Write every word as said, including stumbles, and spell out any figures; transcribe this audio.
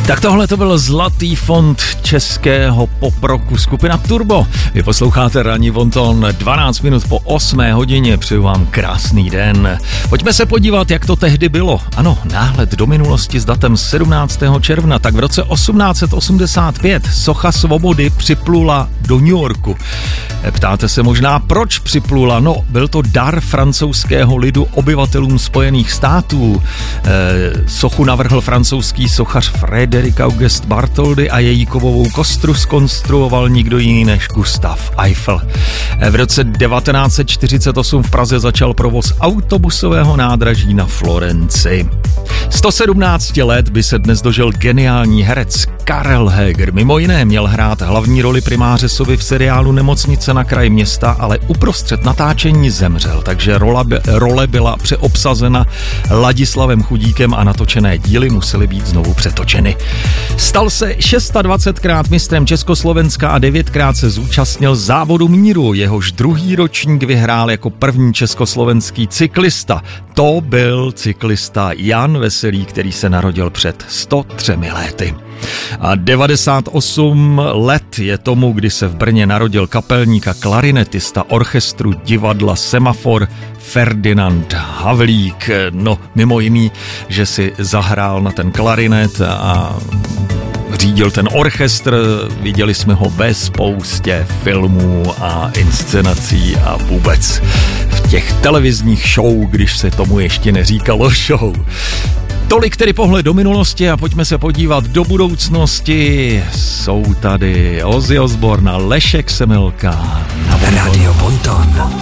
Tak tohle to byl zlatý fond českého poproku, skupina Turbo. Vy posloucháte Ranní Bonton, dvanáct minut po osmé hodině, přeju vám krásný den. Pojďme se podívat, jak to tehdy bylo. Ano, náhled do minulosti s datem sedmnáctého června, tak v roce osmnáct set osmdesát pět socha svobody připlula do New Yorku. Ptáte se možná, proč připlula? No, byl to dar francouzského lidu obyvatelům Spojených států. E, sochu navrhl francouzský sochař Frédéric Auguste Bartholdy a její kovovou kostru zkonstruoval nikdo jiný než Gustav Eiffel. E, v roce devatenáct set čtyřicet osm v Praze začal provoz autobusového nádraží na Florenci. sto sedmnáct let by se dnes dožil geniální herec Karel Heger. Mimo jiné měl hrát hlavní roli primáře Sovy v seriálu Nemocnice na kraji města, ale uprostřed natáčení zemřel, takže rola, role byla přeobsazena Ladislavem Chudíkem a natočené díly musely být znovu přetočeny. Stal se dvacetšestkrát mistrem Československa a devětkrát se zúčastnil závodu míru, jehož druhý ročník vyhrál jako první československý cyklista. To byl cyklista Jan Veselý, který se narodil před sto třemi lety. A devadesát osm let je tomu, kdy se v Brně narodil kapelník a klarinetista orchestru divadla Semafor Ferdinand Havlík. No, mimo jiný, že si zahrál na ten klarinet a řídil ten orchestr, viděli jsme ho ve spoustě filmů a inscenací a vůbec v těch televizních show, když se tomu ještě neříkalo show. Tolik tedy pohled do minulosti a pojďme se podívat do budoucnosti. Jsou tady Ozzy Osbourne a Lešek Semilka na Radio Bonton.